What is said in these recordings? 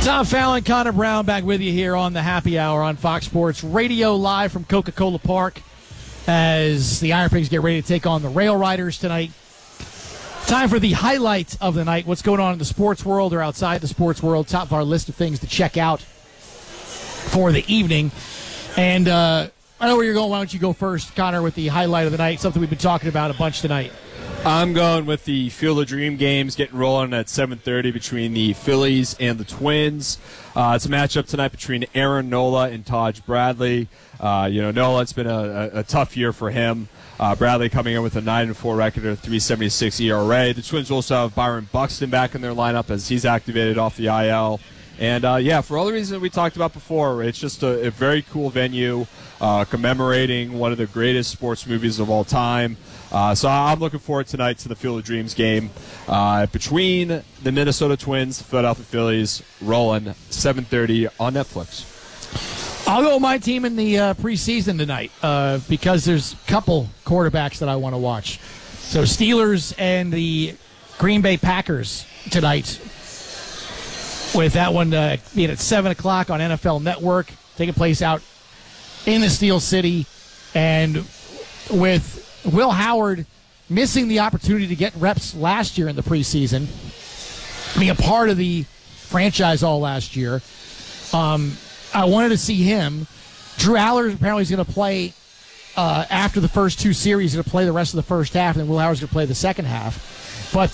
Tom Fallon, Connor Brown back with you here on the Happy Hour on Fox Sports Radio, live from Coca-Cola Park as the Iron Pigs get ready to take on the Rail Riders tonight. Time for the highlight of the night, what's going on in the sports world or outside the sports world, top of our list of things to check out for the evening. And I know where you're going. Why don't you go first, Connor, with the highlight of the night, something we've been talking about a bunch tonight. I'm going with the Field of Dream games getting rolling at 7:30 between the Phillies and the Twins. It's a matchup tonight between Aaron Nola and Taj Bradley. Nola, it's been a tough year for him. Bradley coming in with a 9-4 record at a 3.76 ERA. The Twins also have Byron Buxton back in their lineup as he's activated off the IL. And, for all the reasons we talked about before, it's just a very cool venue commemorating one of the greatest sports movies of all time. So I'm looking forward tonight to the Field of Dreams game between the Minnesota Twins, Philadelphia Phillies, rolling 7:30 on Netflix. I'll go with my team in the preseason tonight because there's a couple quarterbacks that I want to watch. So Steelers and the Green Bay Packers tonight, with that one being at 7 o'clock on NFL Network, taking place out in the Steel City, and with Will Howard missing the opportunity to get reps last year in the preseason, being a part of the franchise all last year. I wanted to see him. Drew Aller apparently is going to play after the first two series. He's going to play the rest of the first half, and then Will Howard's going to play the second half. But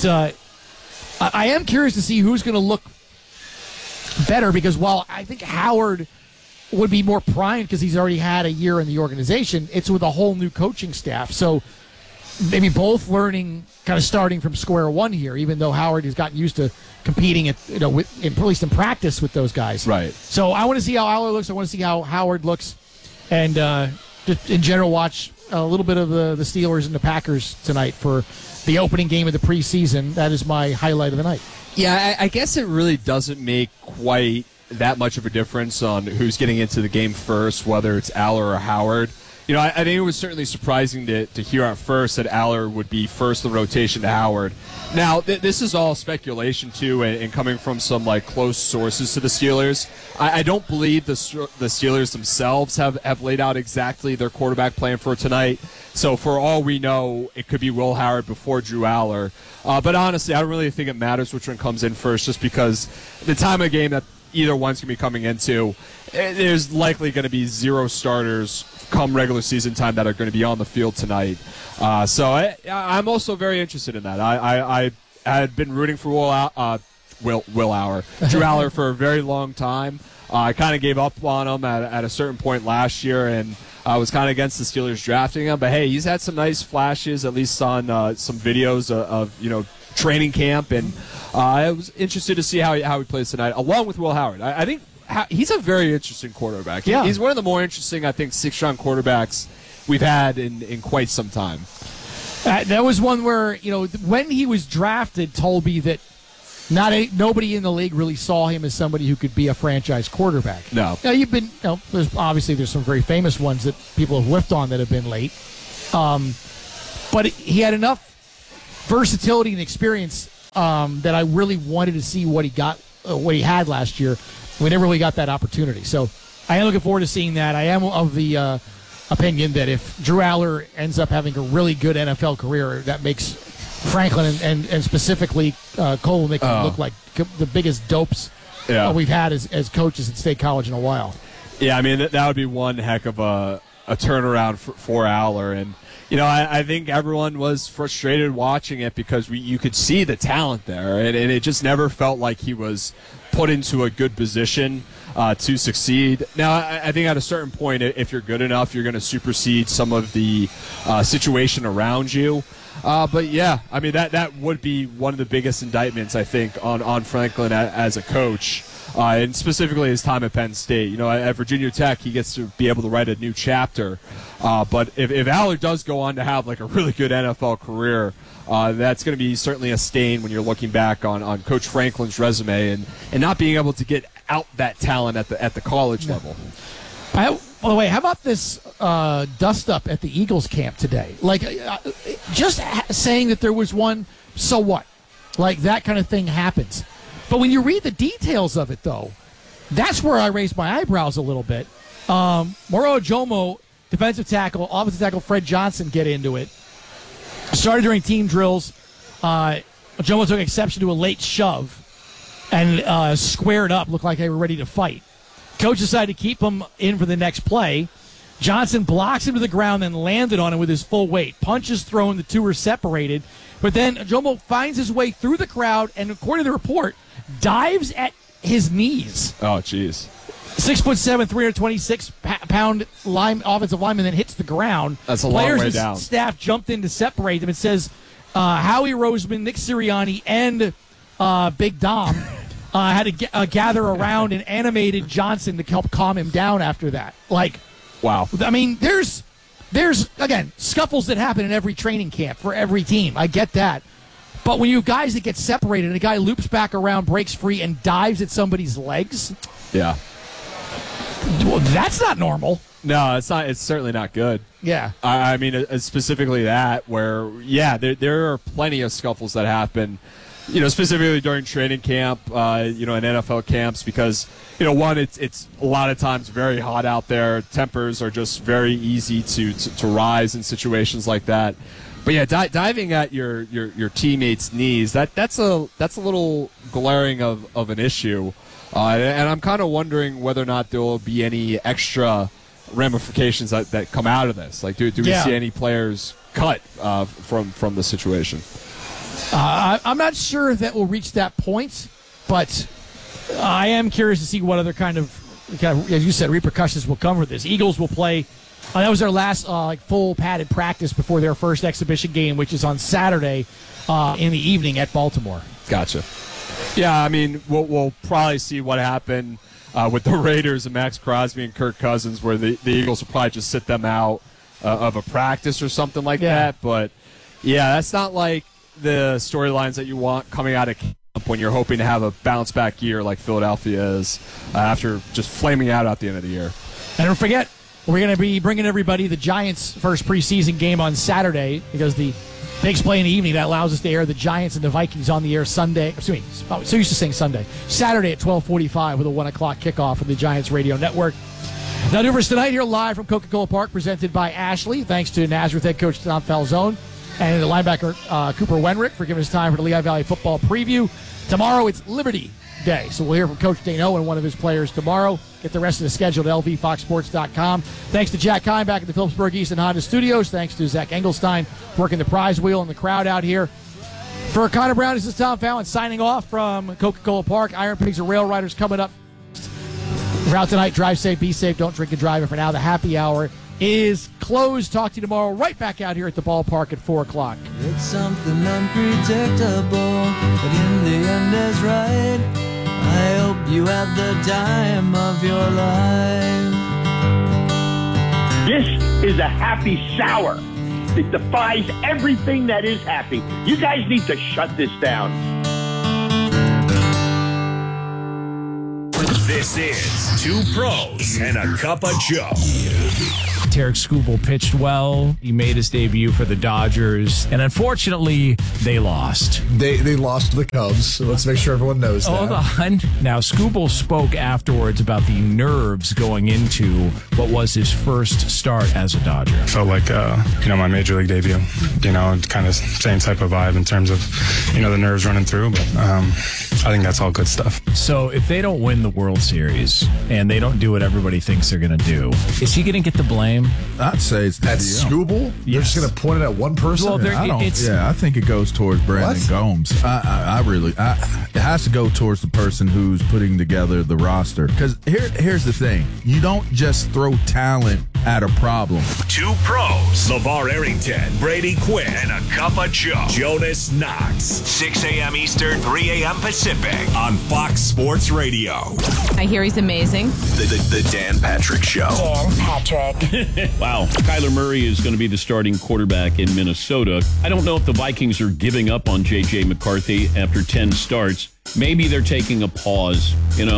I am curious to see who's going to look better, because while I think Howard would be more primed because he's already had a year in the organization, it's with a whole new coaching staff. So maybe both learning, kind of starting from square one here, even though Howard has gotten used to competing at, at least in practice with those guys. Right. So I want to see how Aller looks. I want to see how Howard looks, and just in general watch a little bit of the Steelers and the Packers tonight for the opening game of the preseason. That is my highlight of the night. Yeah, I guess it really doesn't make quite that much of a difference on who's getting into the game first, whether it's Aller or Howard. I think it was certainly surprising to hear at first that Aller would be first in the rotation to Howard. Now, this is all speculation, too, and coming from some close sources to the Steelers. I don't believe the Steelers themselves have laid out exactly their quarterback plan for tonight. So for all we know, it could be Will Howard before Drew Aller. But honestly, I don't really think it matters which one comes in first, just because the time of game that either one's going to be coming into, there's likely going to be zero starters come regular season time that are going to be on the field tonight. So I'm also very interested in that. I had been rooting for Will Aller, Drew Aller, for a very long time. I kind of gave up on him at a certain point last year, and I was kind of against the Steelers drafting him. But hey, he's had some nice flashes, at least on some videos of training camp, and I was interested to see how he plays tonight, along with Will Howard. I think he's a very interesting quarterback. Yeah. He's one of the more interesting, I think, sixth-round quarterbacks we've had in quite some time. That was one where, when he was drafted, told me that nobody in the league really saw him as somebody who could be a franchise quarterback. No. Now, there's some very famous ones that people have whiffed on that have been late. But he had enough versatility and experience that I really wanted to see what he had last year. We never really got that opportunity. So I am looking forward to seeing that. I am of the opinion that if Drew Aller ends up having a really good NFL career, that makes Franklin and specifically Cole make him look like the biggest dopes we've had as coaches at State College in a while. Yeah, I mean, that would be one heck of a turnaround for Aller. And, I think everyone was frustrated watching it because you could see the talent there, and it just never felt like he was put into a good position to succeed. Now, I think at a certain point, if you're good enough, you're going to supersede some of the situation around you. But yeah, I mean, that would be one of the biggest indictments, I think, on Franklin as a coach. And specifically his time at Penn State. At Virginia Tech, he gets to be able to write a new chapter. But if Aller does go on to have a really good NFL career, that's going to be certainly a stain when you're looking back on Coach Franklin's resume and not being able to get out that talent at the college level. By the way, how about this dust-up at the Eagles camp today? Just saying that there was one, so what? That kind of thing happens. But when you read the details of it, though, that's where I raised my eyebrows a little bit. Moro Ojomo, defensive tackle, offensive tackle Fred Johnson get into it. Started during team drills. Ojomo took exception to a late shove and squared up, looked like they were ready to fight. Coach decided to keep him in for the next play. Johnson blocks him to the ground, then landed on him with his full weight. Punches thrown, the two were separated. But then Ojomo finds his way through the crowd and, according to the report, dives at his knees. Oh, jeez. 6'7", 326-pound offensive lineman then hits the ground. That's a long way Players down. and staff jumped in to separate them. It says Howie Roseman, Nick Sirianni, and Big Dom had to gather around and animated Johnson to help calm him down after that. Like, wow. I mean, there's again, scuffles that happen in every training camp for every team. I get that. But when you have guys that get separated and a guy loops back around, breaks free, and dives at somebody's legs, yeah, well, that's not normal. No, it's not. It's certainly not good. Yeah. I mean, specifically that where, yeah, there are plenty of scuffles that happen, specifically during training camp, in NFL camps, because, one, it's a lot of times very hot out there. Tempers are just very easy to rise in situations like that. But yeah, diving at your teammates' knees, that's a little glaring of an issue. And I'm kind of wondering whether or not there will be any extra ramifications that come out of this. Like, do we see any players cut from the situation? I'm not sure if that will reach that point, but I am curious to see what other kind of, as you said, repercussions will come for this. Eagles will play. That was their last full padded practice before their first exhibition game, which is on Saturday in the evening at Baltimore. Gotcha. Yeah, I mean, we'll probably see what happened with the Raiders and Max Crosby and Kirk Cousins, where the Eagles will probably just sit them out of a practice or something like that. But, yeah, that's not like the storylines that you want coming out of camp when you're hoping to have a bounce-back year like Philadelphia is after just flaming out at the end of the year. And don't forget, we're going to be bringing everybody the Giants' first preseason game on Saturday because the Bigs play in the evening. That allows us to air the Giants and the Vikings on the air Sunday. Excuse me, so used to saying Sunday. Saturday at 12:45 with a 1 o'clock kickoff on the Giants Radio Network. Now, do for us tonight here live from Coca-Cola Park, presented by Ashley. Thanks to Nazareth head coach Tom Falzone and the linebacker Cooper Wenrick for giving us time for the Lehigh Valley football preview. Tomorrow it's Liberty Day, so we'll hear from Coach Dano and one of his players tomorrow. Get the rest of the schedule at lvfoxsports.com. Thanks to Jack Kine back at the Phillipsburg Easton Honda Studios. Thanks to Zach Engelstein working the prize wheel and the crowd out here. For Connor Brown, this is Tom Fallon signing off from Coca-Cola Park. Iron Pigs and Rail Riders coming up. Throughout tonight, drive safe, be safe, don't drink and drive. And for now, the happy hour is closed. Talk to you tomorrow right back out here at the ballpark at 4 o'clock. It's something unpredictable, but in the end is right. I hope you had the time of your life. This is a happy sour. It defies everything that is happy. You guys need to shut this down. This is Two Pros and a Cup of Joe. Tarek Skubal pitched well. He made his debut for the Dodgers, and unfortunately, they lost. They lost to the Cubs, so let's make sure everyone knows that. Hold on. Now, Skubal spoke afterwards about the nerves going into what was his first start as a Dodger. Felt like, my major league debut, kind of same type of vibe in terms of, the nerves running through, but I think that's all good stuff. So if they don't win the World Series and they don't do what everybody thinks they're going to do, is he going to get the blame? I'd say it's that's Skubal. You're just going to point it at one person. Well, I think it goes towards Brandon Gomes. I really, it has to go towards the person who's putting together the roster. Because here's the thing: you don't just throw talent at a problem. Two Pros, LeVar Arrington, Brady Quinn, and a Cup of Joe, Jonas Knox. 6 a.m. Eastern, 3 a.m. Pacific on Fox Sports Radio. I hear he's amazing. The Dan Patrick Show. Dan Patrick. Wow. Kyler Murray is going to be the starting quarterback in Minnesota. I don't know if the Vikings are giving up on J.J. McCarthy after 10 starts. Maybe they're taking a pause,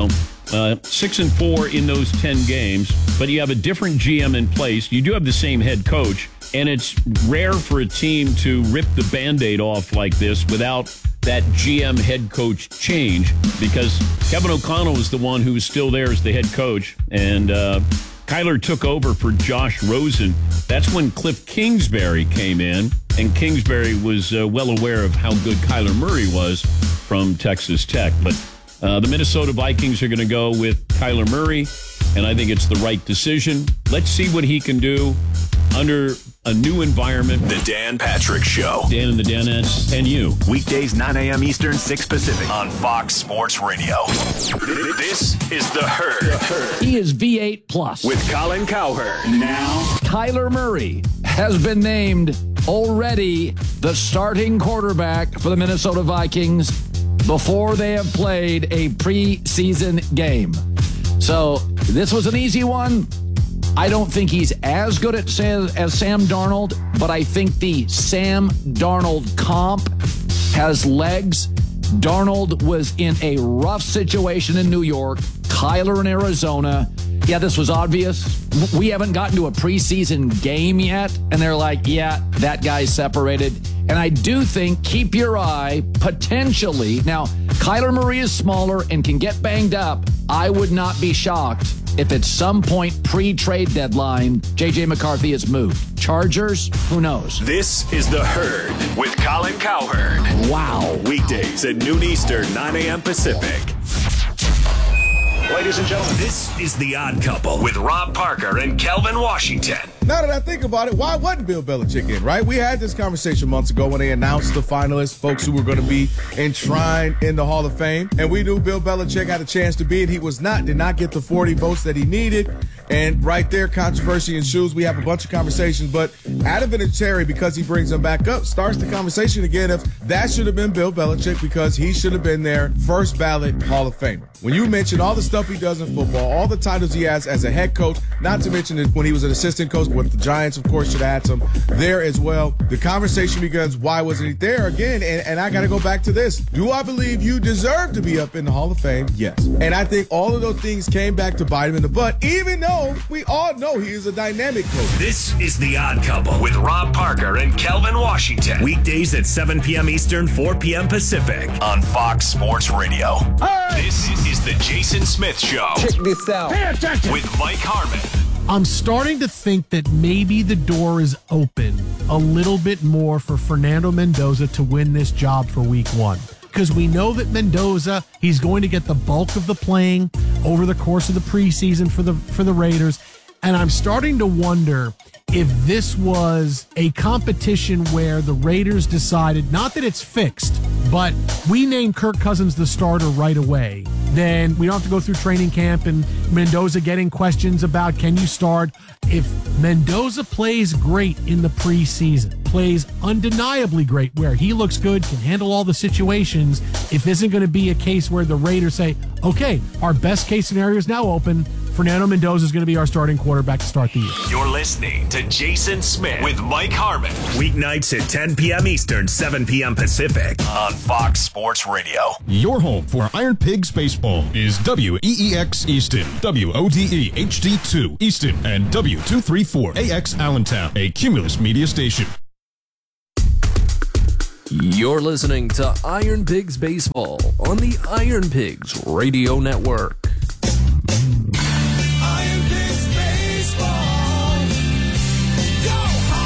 6-4 in those 10 games, but you have a different GM in place. You do have the same head coach, and it's rare for a team to rip the Band-Aid off like this without that GM head coach change, because Kevin O'Connell was the one who was still there as the head coach, and Kyler took over for Josh Rosen. That's when Cliff Kingsbury came in, and Kingsbury was well aware of how good Kyler Murray was from Texas Tech. But the Minnesota Vikings are going to go with Kyler Murray, and I think it's the right decision. Let's see what he can do under a new environment. The Dan Patrick Show. Dan and the Danettes and you. Weekdays 9 a.m. Eastern, 6 Pacific on Fox Sports Radio. This is The Herd. He is V8 Plus. With Colin Cowherd. Now, Kyler Murray has been named already the starting quarterback for the Minnesota Vikings before they have played a preseason game. So this was an easy one. I don't think he's as good as Sam Darnold, but I think the Sam Darnold comp has legs. Darnold was in a rough situation in New York, Kyler in Arizona. Yeah, this was obvious. We haven't gotten to a preseason game yet, and they're like, yeah, that guy's separated. And I do think, keep your eye, potentially. Now, Kyler Murray is smaller and can get banged up. I would not be shocked if at some point pre-trade deadline, J.J. McCarthy is moved. Chargers, who knows? This is The Herd with Colin Cowherd. Wow. Weekdays at noon Eastern, 9 a.m. Pacific. Ladies and gentlemen, this is The Odd Couple with Rob Parker and Kelvin Washington. Now that I think about it, why wasn't Bill Belichick in, right? We had this conversation months ago when they announced the finalists, folks who were going to be enshrined in the Hall of Fame. And we knew Bill Belichick had a chance to be it. He was not, did not get the 40 votes that he needed. And right there, controversy ensues. We have a bunch of conversations, but Adam Vinatieri, because he brings them back up, starts the conversation again if that should have been Bill Belichick because he should have been there, first ballot Hall of Famer. When you mention all the stuff he does in football, all the titles he has as a head coach, not to mention when he was an assistant coach with the Giants, of course, should have had some there as well. The conversation begins, why wasn't he there again? And I got to go back to this. Do I believe you deserve to be up in the Hall of Fame? Yes. And I think all of those things came back to bite him in the butt, even though we all know he is a dynamic coach. This is The Odd Couple with Rob Parker and Kelvin Washington. Weekdays at 7 p.m. Eastern, 4 p.m. Pacific on Fox Sports Radio. Right. This is the Jason Smith Show. Check this out. Pay attention. With Mike Harmon. I'm starting to think that maybe the door is open a little bit more for Fernando Mendoza to win this job for week one. Because we know that Mendoza, he's going to get the bulk of the playing over the course of the preseason for the Raiders. And I'm starting to wonder if this was a competition where the Raiders decided, not that it's fixed, but we name Kirk Cousins the starter right away. Then we don't have to go through training camp and Mendoza getting questions about, can you start? If Mendoza plays great in the preseason, plays undeniably great, where he looks good, can handle all the situations, if this isn't going to be a case where the Raiders say, okay, our best case scenario is now open, Fernando Mendoza is going to be our starting quarterback to start the year. You're listening to Jason Smith with Mike Harmon. Weeknights at 10 p.m. Eastern, 7 p.m. Pacific on Fox Sports Radio. Your home for Iron Pigs Baseball is WEEX Easton, WODE HD2 Easton, and W234AX Allentown, a Cumulus media station. You're listening to Iron Pigs Baseball on the Iron Pigs Radio Network. Iron Pigs Baseball. Go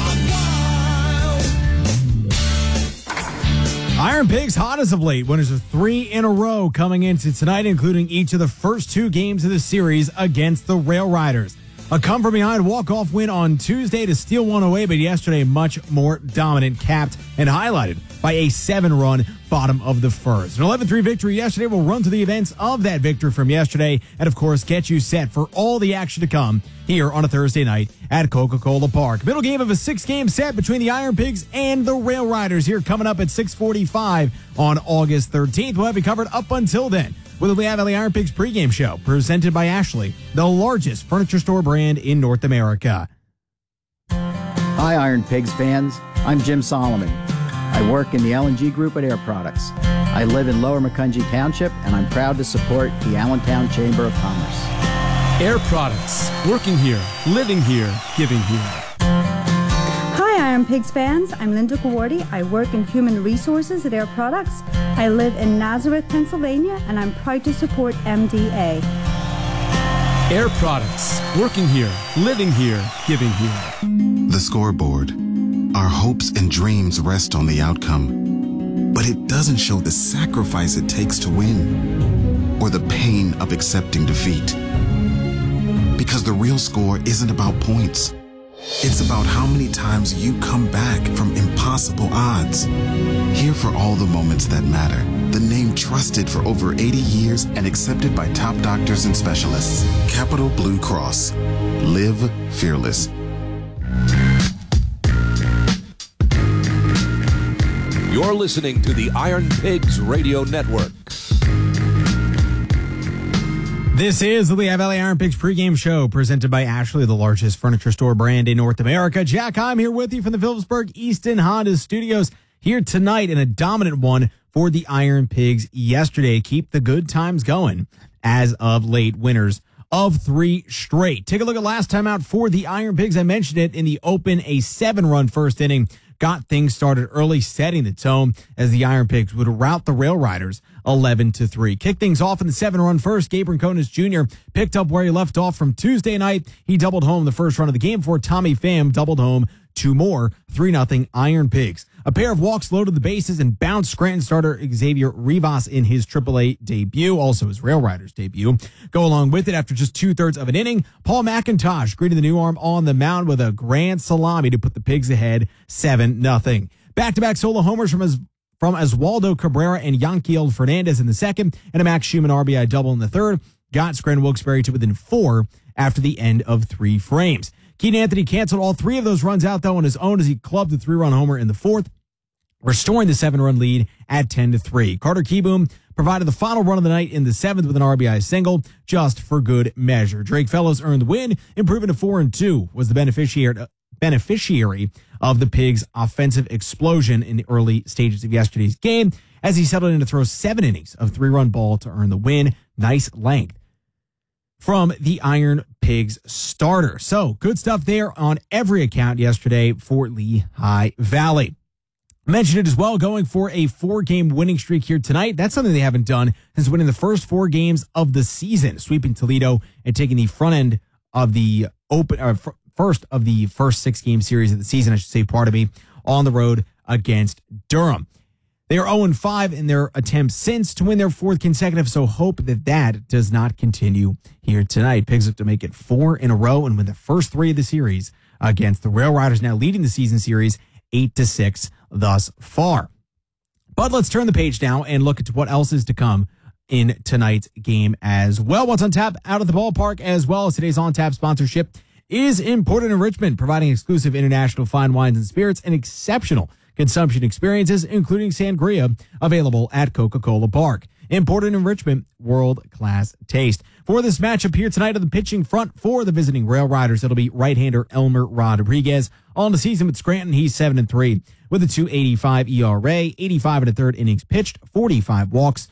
hog wild. Iron Pigs hot as of late. Winners of 3 in a row coming into tonight, including each of the first 2 games of the series against the Rail Riders. A come-from-behind walk-off win on Tuesday to steal one away, but yesterday much more dominant, capped and highlighted by a 7-run bottom of the first. An 11-3 victory yesterday. Will run through the events of that victory from yesterday and, of course, get you set for all the action to come here on a Thursday night at Coca-Cola Park. Middle game of a 6-game set between the Iron Pigs and the Rail Riders here coming up at 6:45 on August 13th. We'll have you covered up until then with the Lehigh Valley Iron Pigs pregame show presented by Ashley, the largest furniture store brand in North America. Hi, Iron Pigs fans. I'm Jim Solomon. I work in the L&G Group at Air Products. I live in Lower Macungie Township, and I'm proud to support the Allentown Chamber of Commerce. Air Products. Working here, living here, giving here. Hi, Iron Pigs fans, I'm Linda Kawardi. I work in human resources at Air Products. I live in Nazareth, Pennsylvania, and I'm proud to support MDA. Air Products. Working here, living here, giving here. The scoreboard. Our hopes and dreams rest on the outcome. But it doesn't show the sacrifice it takes to win, or the pain of accepting defeat. Because the real score isn't about points. It's about how many times you come back from impossible odds. Here for all the moments that matter. The name trusted for over 80 years and accepted by top doctors and specialists. Capital Blue Cross. Live fearless. You're listening to the Iron Pigs Radio Network. This is the Lehigh Valley Iron Pigs pregame show presented by Ashley, the largest furniture store brand in North America. Jack, I'm here with you from the Phillipsburg Easton Honda Studios here tonight in a dominant one for the Iron Pigs yesterday. Keep the good times going as of late, winners of 3 straight. Take a look at last time out for the Iron Pigs. I mentioned it in the open, a 7-run first inning got things started early, setting the tone as the Iron Pigs would rout the Rail Riders 11-3. Kick things off in the 7-run first. Gabe Rincones Jr. picked up where he left off from Tuesday night. He doubled home the first run of the game before Tommy Pham doubled home 2 more. 3-0 Iron Pigs. A pair of walks loaded the bases and bounced Scranton starter Xavier Rivas in his AAA debut, also his Rail Riders debut. Go along with it after just 2/3 of an inning. Paul McIntosh greeted the new arm on the mound with a grand salami to put the Pigs ahead 7-0. Back-to-back solo homers from Oswaldo Cabrera and Yanquiel Fernandez in the second, and a Max Schumann RBI double in the third got Scranton Wilkes-Barre to within 4 after the end of 3 frames. Keaton Anthony canceled all 3 of those runs out, though, on his own as he clubbed the 3-run homer in the fourth, restoring the 7-run lead at 10-3. Carter Kieboom provided the final run of the night in the 7th with an RBI single, just for good measure. Drake Fellows earned the win, improving to 4-2, was the beneficiary of the Pigs' offensive explosion in the early stages of yesterday's game, as he settled in to throw 7 innings of 3-run ball to earn the win. Nice length from the Iron Pigs starter. So, good stuff there on every account yesterday for Lehigh Valley. I mentioned it as well, going for a 4-game winning streak here tonight. That's something they haven't done since winning the first 4 games of the season, sweeping Toledo and taking the front end of the first 6-game series of the season, I should say, pardon me, on the road against Durham. They are 0-5 in their attempts since to win their 4th consecutive, so hope that does not continue here tonight. Pigs look to make it 4 in a row and win the first 3 of the series against the Rail Riders, now leading the season series 8-6 thus far. But let's turn the page now and look at what else is to come in tonight's game as well. What's on tap out of the ballpark, as well as today's on tap sponsorship, is Imported Enrichment, providing exclusive international fine wines and spirits and exceptional consumption experiences, including sangria, available at Coca-Cola Park. Imported Enrichment, world-class taste. For this matchup here tonight on the pitching front for the visiting Rail Riders, it'll be right-hander Elmer Rodriguez. On the season with Scranton, he's 7-3 with a 2.85 ERA, 85 1/3 innings pitched, 45 walks,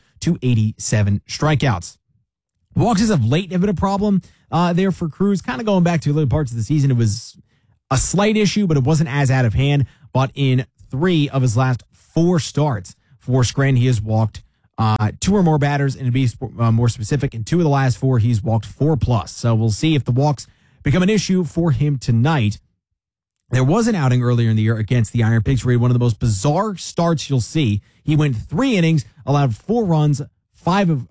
287 strikeouts. Walks as of late have been a problem there for Cruz. Kind of going back to early parts of the season, it was a slight issue, but it wasn't as out of hand. But in 3 of his last 4 starts for Scranton, he has walked 2 or more batters, and to be more specific, in 2 of the last 4, he's walked 4+. So we'll see if the walks become an issue for him tonight. There was an outing earlier in the year against the Iron Pigs where he had one of the most bizarre starts you'll see. He went 3 innings, allowed 4 runs, 5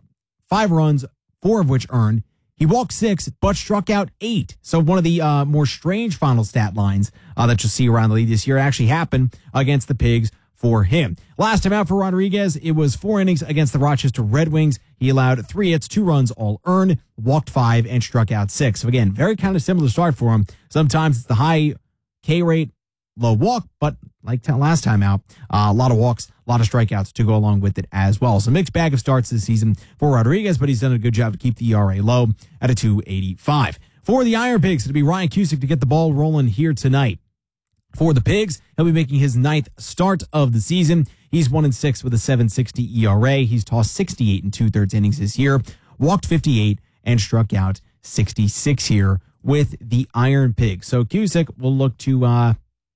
runs, 4 of which earned. He walked 6, but struck out 8. So one of the more strange final stat lines that you'll see around the league this year actually happened against the Pigs for him. Last time out for Rodriguez, it was 4 innings against the Rochester Red Wings. He allowed 3 hits, 2 runs, all earned, walked 5, and struck out 6. So again, very kind of similar start for him. Sometimes it's the high K rate, low walk, but like last time out, a lot of walks, a lot of strikeouts to go along with it as well. So mixed bag of starts this season for Rodriguez, but he's done a good job to keep the ERA low at a 2.85. For the Iron Pigs, it'll be Ryan Cusick to get the ball rolling here tonight. For the Pigs, he'll be making his 9th start of the season. He's 1-6 with a 7.60 ERA. He's tossed 68 2/3 innings this year, walked 58, and struck out 66 here with the Iron Pigs. So Cusick will look to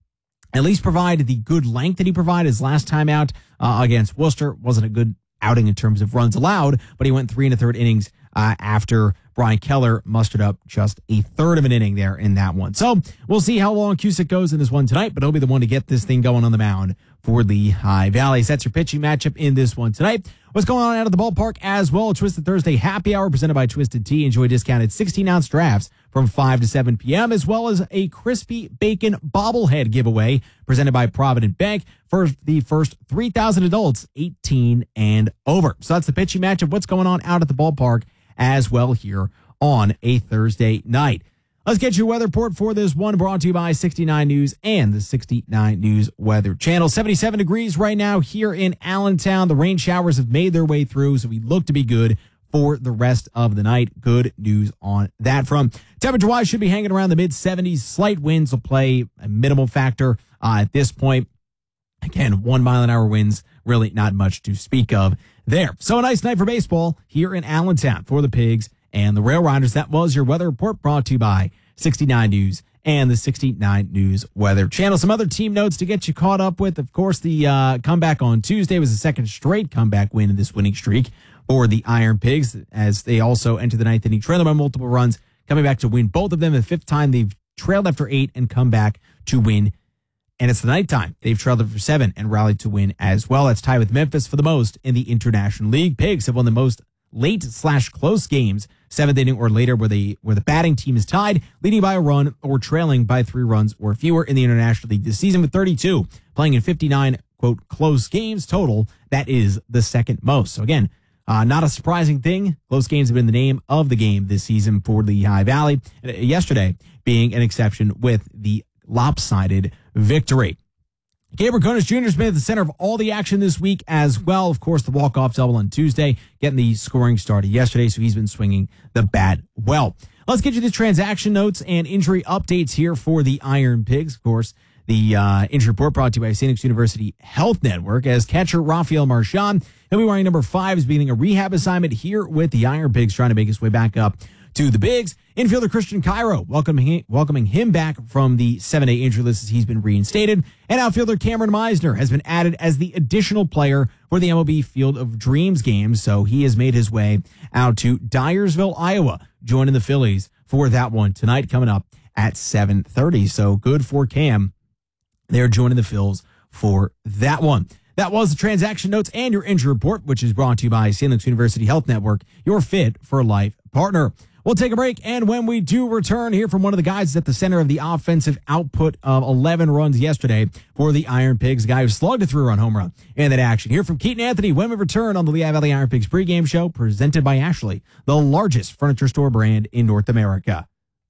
at least provide the good length that he provided his last time out against Worcester. Wasn't a good outing in terms of runs allowed, but he went 3 1/3 innings after Brian Keller mustered up just a third of an inning there in that one. So we'll see how long Cusick goes in this one tonight, but he'll be the one to get this thing going on the mound for Lehigh Valley. That's your pitching matchup in this one tonight. What's going on out of the ballpark as well? Twisted Thursday Happy Hour presented by Twisted Tea. Enjoy discounted 16-ounce drafts from 5 to 7 p.m., as well as a crispy bacon bobblehead giveaway presented by Provident Bank for the first 3,000 adults 18 and over. So that's the pitching matchup. What's going on out at the ballpark as well here on a Thursday night. Let's get your weather report for this one, brought to you by 69 News and the 69 News Weather Channel. 77 degrees right now here in Allentown. The rain showers have made their way through, so we look to be good for the rest of the night. Good news on that front. Temperature-wise, should be hanging around the mid-70s. Slight winds will play a minimal factor at this point. Again, 1 mile an hour winds, really not much to speak of there. So a nice night for baseball here in Allentown for the Pigs and the Rail Riders. That was your weather report brought to you by 69 News and the 69 News Weather Channel. Some other team notes to get you caught up with. Of course, the comeback on Tuesday was the second straight comeback win in this winning streak for the Iron Pigs, as they also enter the ninth inning, trailing by multiple runs, coming back to win both of them. The fifth time they've trailed after 8 and come back to win. And it's the ninth time they've trailed after 7 and rallied to win as well. That's tied with Memphis for the most in the International League. Pigs have won the most late/close games, 7th inning or later, where the batting team is tied, leading by a run or trailing by 3 runs or fewer in the International League this season, with 32 playing in 59 quote close games total. That is the second most. So again, not a surprising thing. Close games have been the name of the game this season for Lehigh Valley. Yesterday being an exception with the lopsided victory. Gabriel Conis Jr. has been at the center of all the action this week as well. Of course, the walk-off double on Tuesday, getting the scoring started yesterday, so he's been swinging the bat well. Let's get you the transaction notes and injury updates here for the Iron Pigs. Of course, the injury report brought to you by St. Luke's University Health Network, as catcher Rafael Marchand, he'll be wearing number 5, is beginning a rehab assignment here with the Iron Pigs, trying to make his way back up to the Bigs. Infielder Christian Cairo welcoming him back from the 7-day injury list as he's been reinstated. And outfielder Cameron Meisner has been added as the additional player for the MLB Field of Dreams game. So he has made his way out to Dyersville, Iowa, joining the Phillies for that one tonight, coming up at 7:30. So good for Cam. They're joining the Phils for that one. That was the transaction notes and your injury report, which is brought to you by St. Luke's University Health Network, your fit for life partner. We'll take a break, and when we do return, hear from one of the guys at the center of the offensive output of 11 runs yesterday for the Iron Pigs, a guy who slugged a 3-run home run in that action. Hear from Keaton Anthony when we return on the Lehigh Valley Iron Pigs pregame show, presented by Ashley, the largest furniture store brand in North America.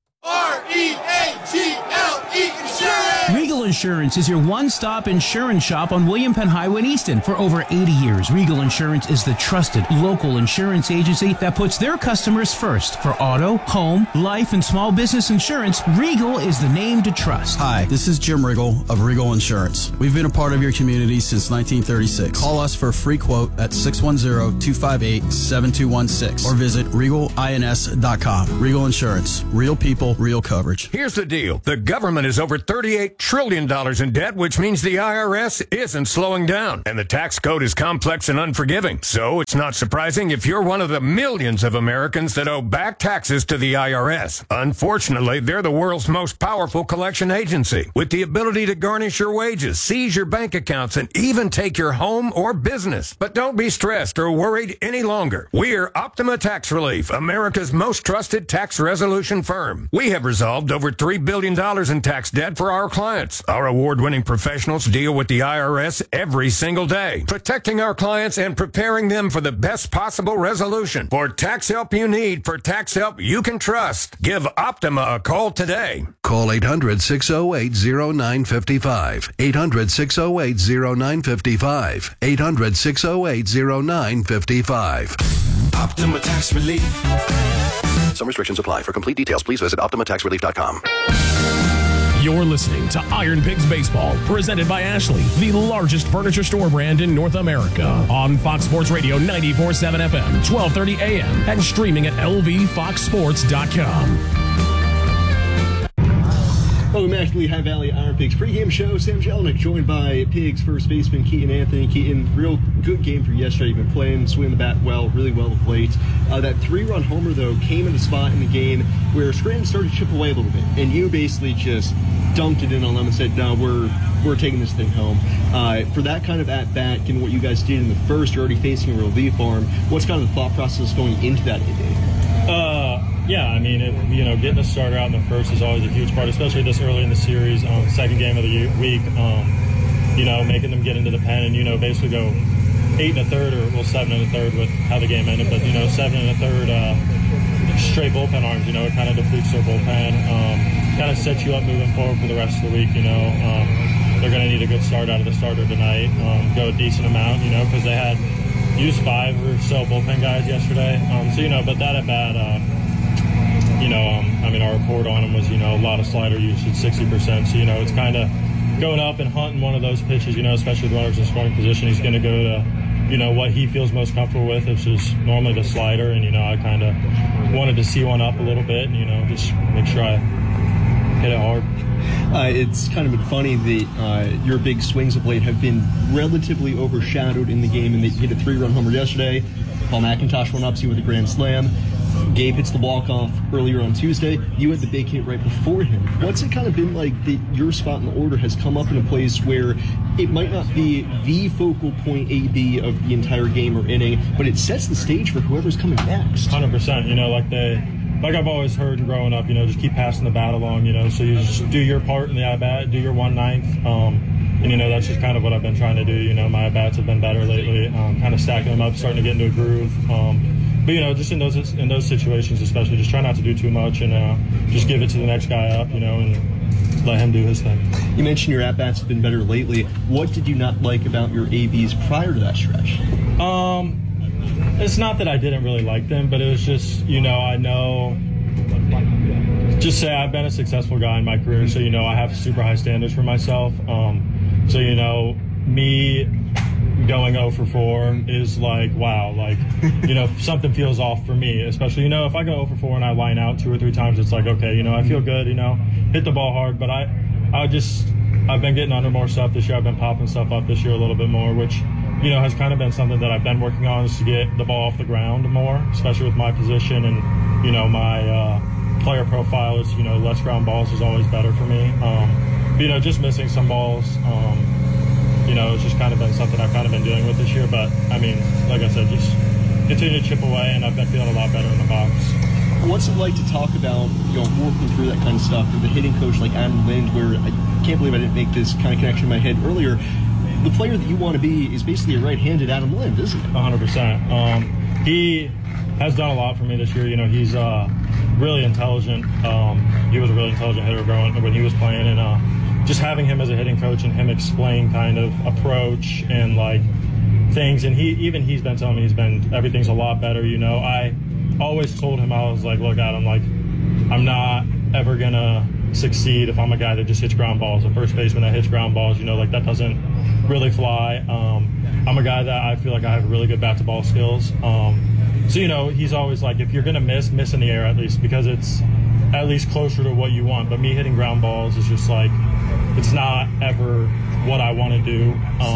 REAGLE Insurance! Regal Insurance is your one-stop insurance shop on William Penn Highway in Easton. For over 80 years, Regal Insurance is the trusted local insurance agency that puts their customers first. For auto, home, life, and small business insurance, Regal is the name to trust. Hi, this is Jim Riggle of Regal Insurance. We've been a part of your community since 1936. Call us for a free quote at 610-258-7216 or visit regalins.com. Regal Insurance. Real people, real coverage. Here's the deal. The government is over $38 trillion in debt, which means the IRS isn't slowing down. And the tax code is complex and unforgiving. So it's not surprising if you're one of the millions of Americans that owe back taxes to the IRS. Unfortunately, they're the world's most powerful collection agency, with the ability to garnish your wages, seize your bank accounts, and even take your home or business. But don't be stressed or worried any longer. We're Optima Tax Relief, America's most trusted tax resolution firm. We have resolved over $3 billion in tax debt for our clients. Our award-winning professionals deal with the IRS every single day, protecting our clients and preparing them for the best possible resolution. For tax help you need, for tax help you can trust, give Optima a call today. Call 800-608-0955. 800-608-0955. 800-608-0955. Optima Tax Relief. Some restrictions apply. For complete details, please visit OptimaTaxRelief.com. You're listening to Iron Pigs Baseball, presented by Ashley, the largest furniture store brand in North America. On Fox Sports Radio 94.7 FM, 1230 AM, and streaming at lvfoxsports.com. Welcome back to the Lehigh Valley Iron Pigs pregame show. Sam Jelinek joined by Pigs first baseman Keaton Anthony. Keaton, real good game for yesterday. You've been playing, swinging the bat really well of late. That 3-run homer, though, came in a spot in the game where Scranton started to chip away a little bit, and you basically just dumped it in on them and said, no, we're taking this thing home. For that kind of at-bat, given what you guys did in the first, you're already facing a relief arm. What's kind of the thought process going into that inning? Yeah, I mean, getting a starter out in the first is always a huge part, especially this early in the series, second game of the week, making them get into the pen and, basically go 8 1/3 or 7 1/3 with how the game ended, but, 7 1/3 straight bullpen arms, it kind of depletes their bullpen, kind of sets you up moving forward for the rest of the week, they're going to need a good start out of the starter tonight, go a decent amount, because they had used 5 or so bullpen guys yesterday, but that at bat, our report on him was, a lot of slider usage, 60%. So, it's kind of going up and hunting one of those pitches, especially with runners in scoring position. He's going to go to, what he feels most comfortable with, which is normally the slider. And, I kind of wanted to see one up a little bit and, just make sure I hit it hard. It's kind of been funny that your big swings of late have been relatively overshadowed in the game, and that you hit a 3-run homer yesterday. Paul McIntosh went up to you with a grand slam. Gabe hits the walk-off earlier on Tuesday. You had the big hit right before him. What's it kind of been like that your spot in the order has come up in a place where it might not be the focal point AB of the entire game or inning, but it sets the stage for whoever's coming next? 100%. Like I've always heard growing up, just keep passing the bat along, so you just do your part in the at-bat, do your 1/9. And, that's just kind of what I've been trying to do. My at-bats have been better lately, kind of stacking them up, starting to get into a groove. But, just in those situations especially, just try not to do too much and just give it to the next guy up, and let him do his thing. You mentioned your at-bats have been better lately. What did you not like about your ABs prior to that stretch? It's not that I didn't really like them, but it was just, I know, just say I've been a successful guy in my career, so, I have super high standards for myself. So, me going 0 for 4 is like, wow, something feels off for me, especially, if I go 0 for 4 and I line out 2 or 3 times, it's like, okay, I feel good, hit the ball hard, but I've been getting under more stuff this year. I've been popping stuff up this year a little bit more, which, has kind of been something that I've been working on, is to get the ball off the ground more, especially with my position and, my player profile is, less ground balls is always better for me. Just missing some balls, it's just kind of been something I've kind of been dealing with this year. But, like I said, just continue to chip away, and I've been feeling a lot better in the box. What's it like to talk about, working through that kind of stuff with a hitting coach like Adam Lind, where I can't believe I didn't make this kind of connection in my head earlier. The player that you want to be is basically a right-handed Adam Lind, isn't it? 100%. He has done a lot for me this year. He's really intelligent. He was a really intelligent hitter when he was playing, and just having him as a hitting coach and him explain kind of approach and things, and he's been telling me everything's a lot better. I always told him, I was like, look, Adam, I'm not ever gonna succeed if I'm a guy that just hits ground balls, a first baseman that hits ground balls, that doesn't really fly. I'm a guy that I feel like I have really good bat-to-ball skills. So, he's always like, if you're going to miss in the air at least, because it's at least closer to what you want. But me hitting ground balls is just it's not ever what I want to do.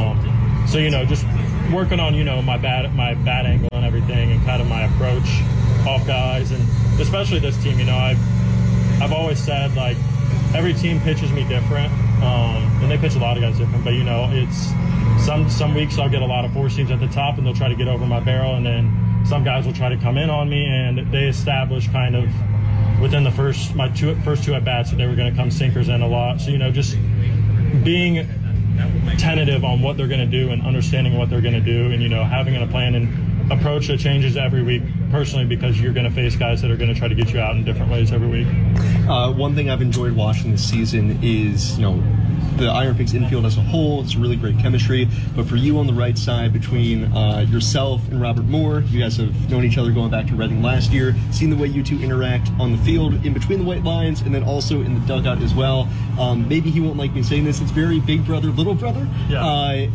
So, just working on, my bat angle and everything, and kind of my approach off guys. And especially this team, I've always said, every team pitches me different. And they pitch a lot of guys different, but it's some weeks I'll get a lot of 4 seams at the top, and they'll try to get over my barrel, and then some guys will try to come in on me, and they establish kind of within the first 2 at bats that they were going to come sinkers in a lot. So just being tentative on what they're going to do and understanding what they're going to do, and having a plan and approach that changes every week personally, because you're going to face guys that are going to try to get you out in different ways every week. One thing I've enjoyed watching this season is, the Iron Pigs infield as a whole. It's really great chemistry. But for you on the right side, between yourself and Robert Moore, you guys have known each other going back to Reading last year, seen the way you two interact on the field, in between the white lines, and then also in the dugout as well. Maybe he won't like me saying this. It's very big brother, little brother. Yeah.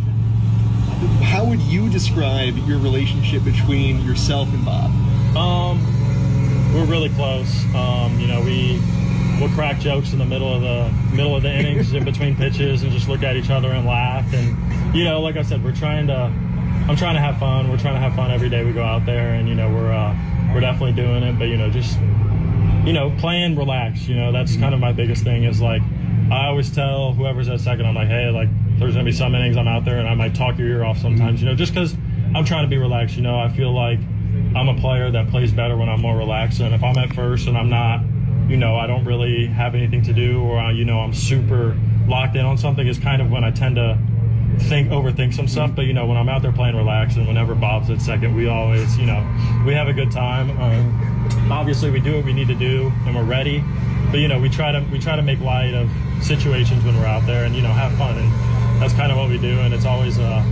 How would you describe your relationship between yourself and Bob? We're really close. we'll crack jokes in the middle of the innings in between pitches and just look at each other and laugh. And, you know, like I said, I'm trying to have fun. We're trying to have fun every day we go out there, and, you know, we're definitely doing it. But, you know, just, you know, playing relax, you know, that's kind of my biggest thing is, like, I always tell whoever's at second, I'm like, hey, like, there's going to be some innings I'm out there and I might talk your ear off sometimes, you know, just because I'm trying to be relaxed. You know, I feel like I'm a player that plays better when I'm more relaxed. And if I'm at first and I'm not, you know, I don't really have anything to do, or, you know, I'm super locked in on something, is kind of when I tend to overthink some stuff. But, you know, when I'm out there playing relaxed and whenever Bob's at second, we always, you know, we have a good time. Obviously we do what we need to do and we're ready. But, you know, we try to make light of situations when we're out there and, you know, have fun. And that's kind of what we do. And it's always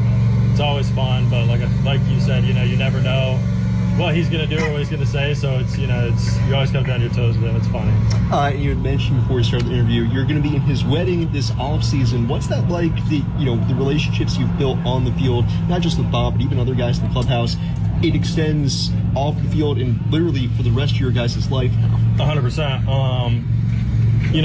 fun. But like you said, you know, you never know what he's going to do or what he's going to say. So it's, you know, you always come down your toes with him. It's funny. You had mentioned before we started the interview, you're going to be in his wedding this off season. What's that like? The relationships you've built on the field, not just with Bob, but even other guys in the clubhouse. It extends off the field and literally for the rest of your guys' life now. 100%. You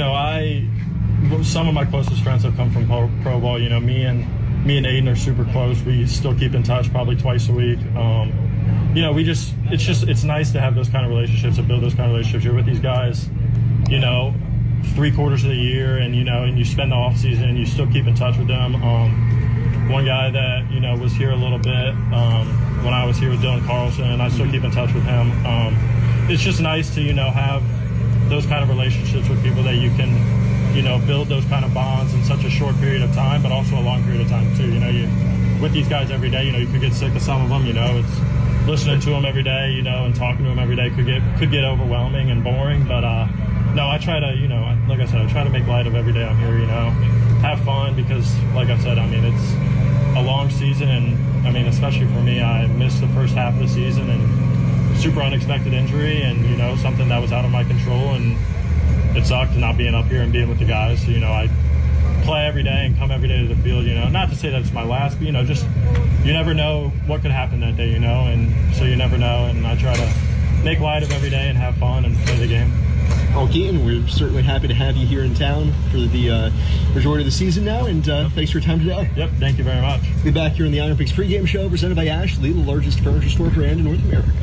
know, some of my closest friends have come from pro ball. You know, me and Aiden are super close. We still keep in touch probably twice a week. You know, it's nice to have those kind of relationships and build those kind of relationships. You're with these guys, you know, 3/4 of the year, and, you know, and you spend the off season and you still keep in touch with them. One guy that, you know, was here a little bit when I was here with Dylan Carlson, and I still keep in touch with him. It's just nice to, you know, have those kind of relationships with people that you can, you know, build those kind of bonds in such a short period of time, but also a long period of time too. You know, with these guys every day, you know, you could get sick of some of them. You know, it's listening to them every day, you know, and talking to them every day could get overwhelming and boring. But no, I try to, you know, like I said, I try to make light of every day I'm here. You know, have fun, because, like I said, I mean, it's a long season, and I mean, especially for me, I missed the first half of the season and super unexpected injury, and, you know, something that was out of my control, and it sucked not being up here and being with the guys. So, you know, I play every day and come every day to the field, you know, not to say that it's my last, but, you know, just, you never know what could happen that day, you know, and so you never know, and I try to make light of every day and have fun and play the game. Well, Keaton, we're certainly happy to have you here in town for the majority of the season now, and thanks for your time today. Yep, thank you very much. We'll be back here in the Iron Picks pregame show presented by Ashley, the largest furniture store brand in North America.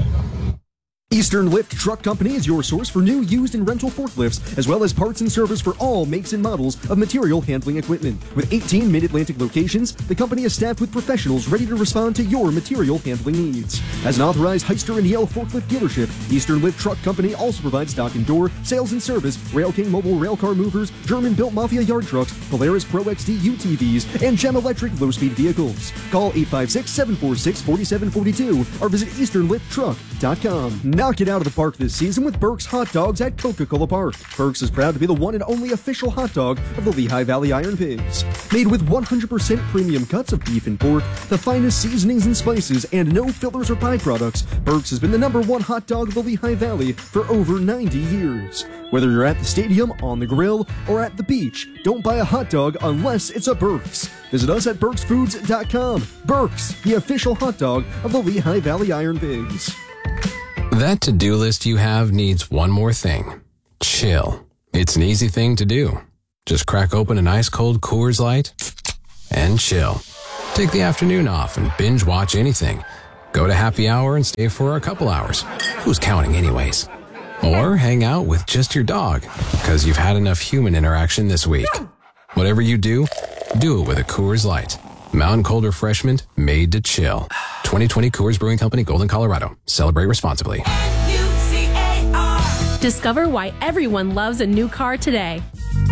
Eastern Lift Truck Company is your source for new, used, and rental forklifts, as well as parts and service for all makes and models of material handling equipment. With 18 Mid-Atlantic locations, the company is staffed with professionals ready to respond to your material handling needs. As an authorized Hyster and Yale forklift dealership, Eastern Lift Truck Company also provides stock and door, sales and service, Rail King mobile railcar movers, German-built Mafia yard trucks, Polaris Pro XD UTVs, and GEM electric low-speed vehicles. Call 856-746-4742 or visit easternlifttruck.com. Knock it out of the park this season with Burke's Hot Dogs at Coca-Cola Park. Burke's is proud to be the one and only official hot dog of the Lehigh Valley Iron Pigs. Made with 100% premium cuts of beef and pork, the finest seasonings and spices, and no fillers or byproducts, Burke's has been the #1 hot dog of the Lehigh Valley for over 90 years. Whether you're at the stadium, on the grill, or at the beach, don't buy a hot dog unless it's a Burke's. Visit us at burksfoods.com. Burke's, the official hot dog of the Lehigh Valley Iron Pigs. That to-do list you have needs one more thing. Chill. It's an easy thing to do. Just crack open an ice-cold Coors Light and chill. Take the afternoon off and binge watch anything. Go to happy hour and stay for a couple hours. Who's counting anyways? Or hang out with just your dog, because you've had enough human interaction this week. Whatever you do it with a Coors Light. Mountain cold refreshment made to chill. 2020 Coors Brewing Company, Golden, Colorado. Celebrate responsibly. Discover why everyone loves a new car today.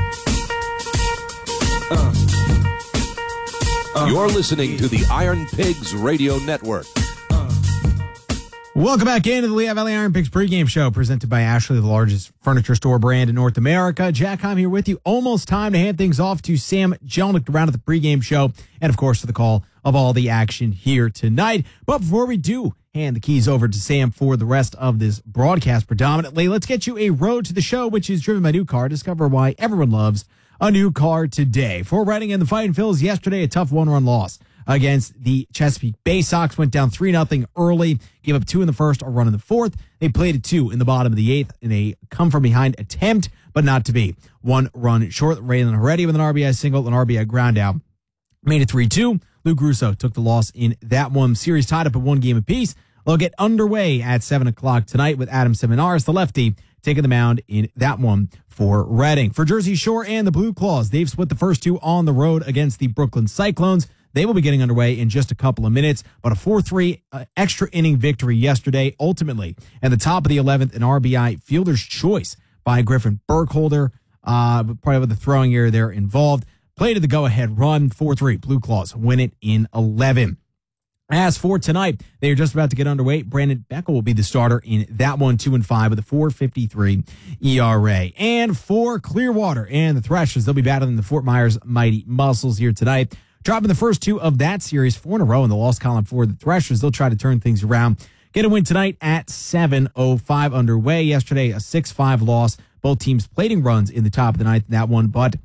You're listening to the Iron Pigs Radio Network. Welcome back into the Lehigh Valley Iron Pigs pregame show, presented by Ashley, the largest furniture store brand in North America. Jack, I'm here with you. Almost time to hand things off to Sam Jelnick to round out the pregame show, and of course to the call of all the action here tonight. But before we do hand the keys over to Sam for the rest of this broadcast predominantly, let's get you a road to the show, which is driven by New Car. Discover why everyone loves a new car today. For Reading and the Fighting Phils yesterday, a tough one-run loss against the Chesapeake Bay Sox. Went down 3-0 early, gave up 2 in the first, a run in the fourth. They played at 2 in the bottom of the 8th in a come-from-behind attempt, but not to be. 1 run short. Raylan Heredia with an RBI single, an RBI ground out. Made it 3-2. Luke Russo took the loss in that one. Series tied up at 1 game apiece. They'll get underway at 7 o'clock tonight with Adam Seminaris, the lefty, taking the mound in that one for Reading. For Jersey Shore and the Blue Claws, they've split the first 2 on the road against the Brooklyn Cyclones. They will be getting underway in just a couple of minutes, but a 4-3 extra inning victory yesterday, ultimately. At the top of the 11th, an RBI fielder's choice by Griffin Burkholder, probably with the throwing error there involved. Play to the go-ahead run, 4-3. Blue Claws win it in 11. As for tonight, they are just about to get underway. Brandon Beckel will be the starter in that one, 2-5 with a 4.53 ERA. And for Clearwater and the Threshers, they'll be battling the Fort Myers Mighty Muscles here tonight. Dropping the first 2 of that series, 4 in a row in the loss column for the Threshers. They'll try to turn things around. Get a win tonight at 7:05 underway. Yesterday, a 6-5 loss. Both teams plating runs in the top of the ninth in that one, but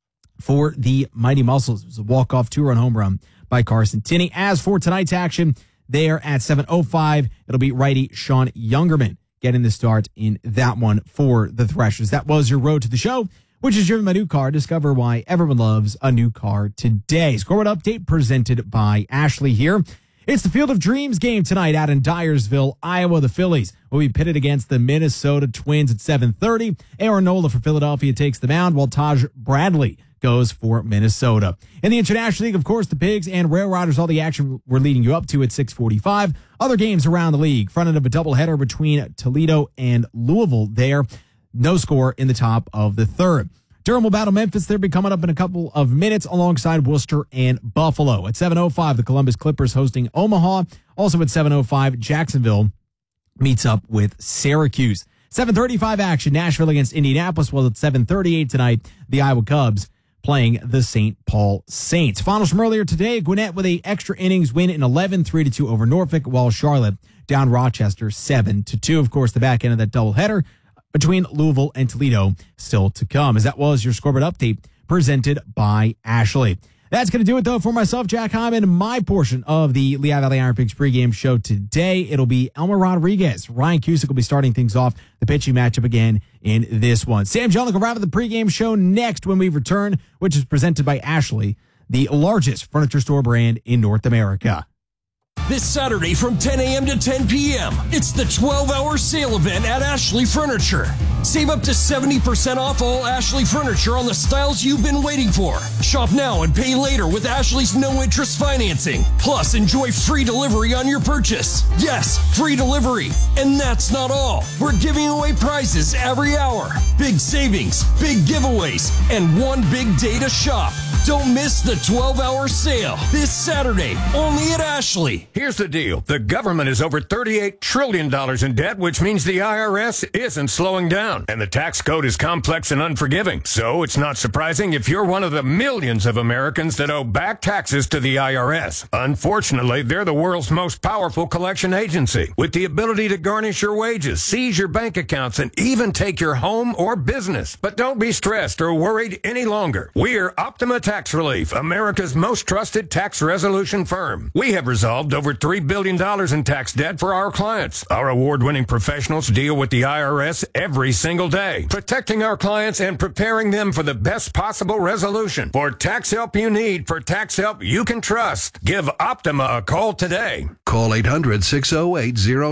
for the Mighty Muscles, it was a walk-off 2-run home run by Carson Tinney. As for tonight's action, there at 7:05, it'll be righty Sean Youngerman getting the start in that one for the Threshers. That was your road to the show, which is driven by New Car. Discover why everyone loves a new car today. Scoreboard update presented by Ashley here. It's the Field of Dreams game tonight out in Dyersville, Iowa. The Phillies will be pitted against the Minnesota Twins at 7:30. Aaron Nola for Philadelphia takes the mound, while Taj Bradley goes for Minnesota. In the International League, of course, the Pigs and Rail Riders, all the action we're leading you up to at 6:45. Other games around the league, front end of a doubleheader between Toledo and Louisville there. No score in the top of the third. Durham will battle Memphis. They'll be coming up in a couple of minutes alongside Worcester and Buffalo. At 7:05, the Columbus Clippers hosting Omaha. Also at 7:05, Jacksonville meets up with Syracuse. 7:35 action, Nashville against Indianapolis. Well, at 7:38 tonight, the Iowa Cubs playing the St. Paul Saints. Finals from earlier today, Gwinnett with a extra innings win in 11, 3-2 over Norfolk, while Charlotte down Rochester 7-2. Of course, the back end of that doubleheader between Louisville and Toledo still to come. As that was your scoreboard update presented by Ashley. That's going to do it, though, for myself, Jack Hyman, my portion of the Lehigh Valley Iron Pigs pregame show today. It'll be Elmer Rodriguez. Ryan Cusick will be starting things off the pitching matchup again in this one. Sam Jellick will wrap up the pregame show next when we return, which is presented by Ashley, the largest furniture store brand in North America. This Saturday from 10 a.m. to 10 p.m., it's the 12-hour sale event at Ashley Furniture. Save up to 70% off all Ashley Furniture on the styles you've been waiting for. Shop now and pay later with Ashley's no-interest financing. Plus, enjoy free delivery on your purchase. Yes, free delivery. And that's not all. We're giving away prizes every hour. Big savings, big giveaways, and one big day to shop. Don't miss the 12-hour sale this Saturday, only at Ashley. Here's the deal. The government is over $38 trillion in debt, which means the IRS isn't slowing down. And the tax code is complex and unforgiving. So it's not surprising if you're one of the millions of Americans that owe back taxes to the IRS. Unfortunately, they're the world's most powerful collection agency, with the ability to garnish your wages, seize your bank accounts, and even take your home or business. But don't be stressed or worried any longer. We're Optima Tax Relief, America's most trusted tax resolution firm. We have resolved over $3 billion in tax debt for our clients. Our award-winning professionals deal with the IRS every single day, protecting our clients and preparing them for the best possible resolution. For tax help you need, for tax help you can trust, give Optima a call today. Call 800-608-00.